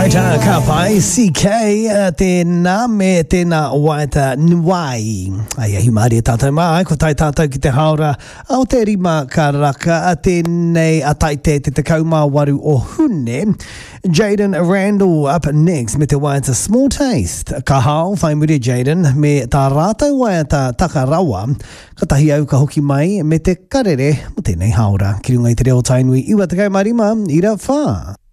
Taita kapai CK tēnā me tēnā waita nwai. Ai ahi maari tātou mai, ko tai tātou ki te haora au te rima ka raka tēnei a taite te kaumā waru o hune. Jaden Randall up next me te waita Small Taste. Ka hao, whai muri Jaden, me tā rātou waita takarawa. Ka tahi au ka hoki mai me te karere mo tēnei haora. Ki runga i te reo tainui, iwa te kaumārima, ira whā.